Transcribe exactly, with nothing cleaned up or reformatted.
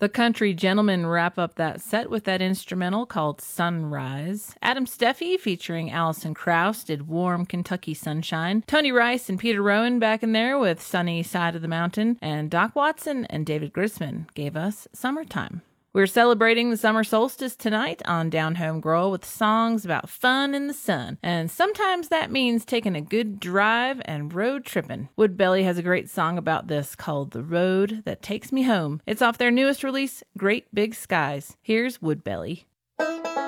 The Country Gentlemen wrap up that set with that instrumental called Sunrise. Adam Steffi featuring Alison Krauss did Warm Kentucky Sunshine. Tony Rice and Peter Rowan back in there with Sunny Side of the Mountain. And Doc Watson and David Grisman gave us Summertime. We're celebrating the summer solstice tonight on Down Home Girl with songs about fun in the sun. And sometimes that means taking a good drive and road tripping. Woodbelly has a great song about this called The Road That Takes Me Home. It's off their newest release, Great Big Skies. Here's Woodbelly.